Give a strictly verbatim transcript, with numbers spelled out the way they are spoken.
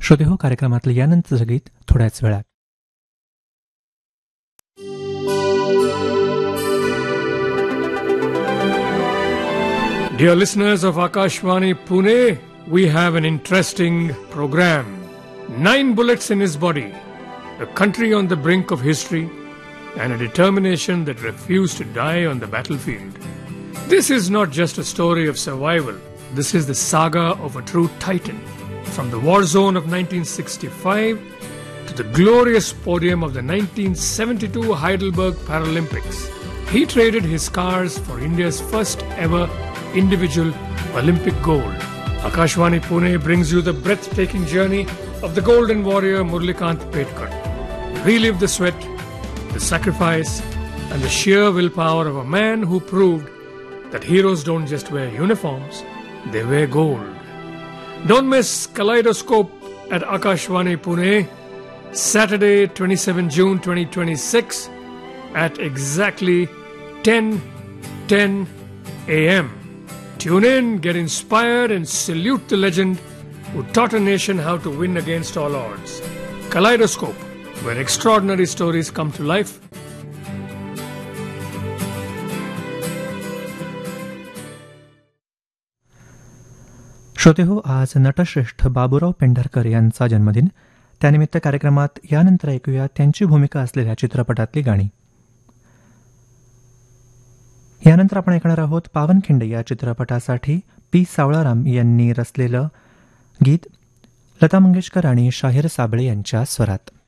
श्रोते हो, कार्यक्रमातलं यानंतरचं गीत थोड्याच वेळात. Dear listeners of Akashvani Pune, we have an interesting program. Nine bullets in his body, a country on the brink of history, and a determination that refused to die on the battlefield. This is not just a story of survival. This is the saga of a true titan. From the war zone of nineteen sixty-five to the glorious podium of the nineteen seventy-two Heidelberg Paralympics, he traded his scars for India's first ever individual Olympic gold. Akashvani Pune brings you the breathtaking journey of the golden warrior Murlikant Petkar. Relive the sweat, the sacrifice, and the sheer willpower of a man who proved that heroes don't just wear uniforms, they wear gold. Don't miss Kaleidoscope at Akashvani Pune, Saturday, twenty-seventh of June twenty twenty-six at exactly ten ten a m Tune in, get inspired, and salute the legend who taught a nation how to win against all odds. Kaleidoscope, where extraordinary stories come to life. श्रोते हो, आज नटश्रेष्ठ बाबूराव पेंढारकर यांचा जन्मदिन. त्यानिमित्त कार्यक्रमात यानंतर ऐकूया त्यांची भूमिका असलेल्या चित्रपटातली गाणी. यानंतर आपण ऐकणार आहोत पावनखिंड या चित्रपटासाठी पी सावळाराम यांनी रचलेलं गीत लता मंगेशकर आणि शाहीर साबळे यांच्या स्वरात.